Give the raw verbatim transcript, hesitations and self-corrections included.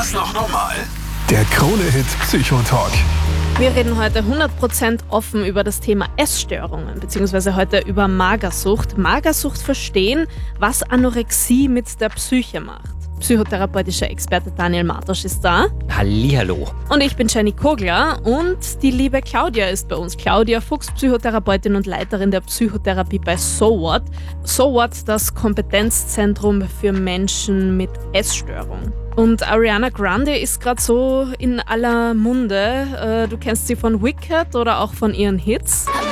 das noch normal? Der Krone-Hit Psychotalk. Wir reden heute hundert Prozent offen über das Thema Essstörungen, beziehungsweise heute über Magersucht. Magersucht verstehen, was Anorexie mit der Psyche macht. Psychotherapeutischer Experte Daniel Martosch ist da. Hallihallo. Und ich bin Jenny Kogler und die liebe Claudia ist bei uns. Claudia Fuchs, Psychotherapeutin und Leiterin der Psychotherapie bei So What. So What, das Kompetenzzentrum für Menschen mit Essstörung. Und Ariana Grande ist gerade so in aller Munde. Du kennst sie von Wicked oder auch von ihren Hits.